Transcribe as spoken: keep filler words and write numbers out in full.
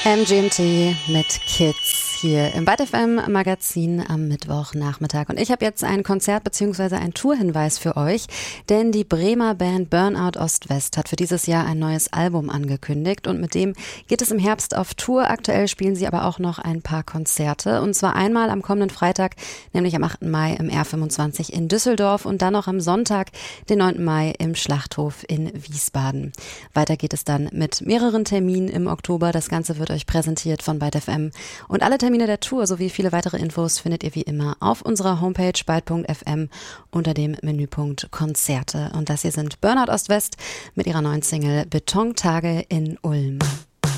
M G M T mit Kids hier im Byte F M Magazin am Mittwochnachmittag. Und ich habe jetzt ein Konzert bzw. einen Tourhinweis für euch, denn die Bremer Band Burnout Ost-West hat für dieses Jahr ein neues Album angekündigt und mit dem geht es im Herbst auf Tour. Aktuell spielen sie aber auch noch ein paar Konzerte und zwar einmal am kommenden Freitag, nämlich am achten Mai im R fünfundzwanzig in Düsseldorf und dann noch am Sonntag, den neunten Mai im Schlachthof in Wiesbaden. Weiter geht es dann mit mehreren Terminen im Oktober. Das Ganze wird euch präsentiert von Byte F M und alle Termine der Tour sowie viele weitere Infos findet ihr wie immer auf unserer Homepage byte punkt f m unter dem Menüpunkt Konzerte. Und das hier sind Burnout Ost-West mit ihrer neuen Single Betontage in Ulm.